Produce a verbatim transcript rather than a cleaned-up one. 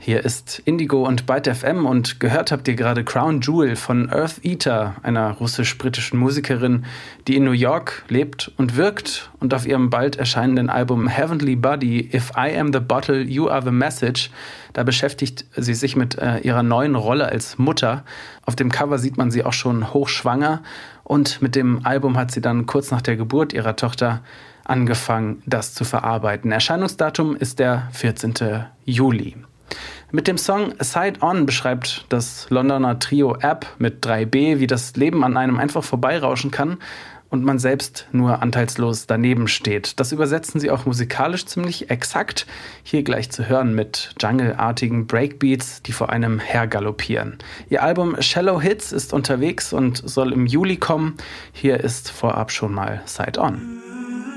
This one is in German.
Hier ist Indigo und Byte F M und gehört habt ihr gerade Crown Jewel von Earth Eater, einer russisch-britischen Musikerin, die in New York lebt und wirkt und auf ihrem bald erscheinenden Album Heavenly Body, If I Am the Bottle, You Are the Message, da beschäftigt sie sich mit äh, ihrer neuen Rolle als Mutter. Auf dem Cover sieht man sie auch schon hochschwanger und mit dem Album hat sie dann kurz nach der Geburt ihrer Tochter angefangen, das zu verarbeiten. Erscheinungsdatum ist der vierzehnten Juli. Mit dem Song Side On beschreibt das Londoner Trio App mit drei B, wie das Leben an einem einfach vorbeirauschen kann und man selbst nur anteilslos daneben steht. Das übersetzen sie auch musikalisch ziemlich exakt. Hier gleich zu hören mit Jungle-artigen Breakbeats, die vor einem hergaloppieren. Ihr Album Shallow Hits ist unterwegs und soll im Juli kommen. Hier ist vorab schon mal Side On.